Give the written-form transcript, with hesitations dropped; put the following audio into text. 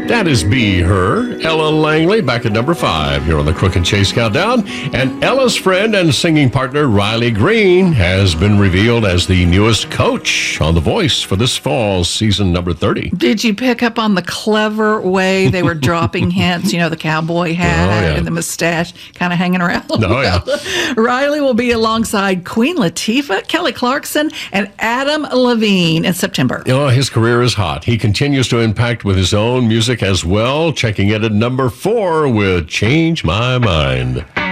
That is Be Her, Ella Langley, back at number 5 here on the Crook and Chase Countdown. And Ella's friend and singing partner, Riley Green, has been revealed as the newest coach on The Voice for this fall's season number 30. Did you pick up on the clever way they were dropping hints? You know, the cowboy hat and the mustache kind of hanging around. Oh, yeah. Riley will be alongside Queen Latifah, Kelly Clarkson, and Adam Levine in September. Oh, his career is hot. He continues to impact with his own music as well, checking in at number 4 with Change My Mind.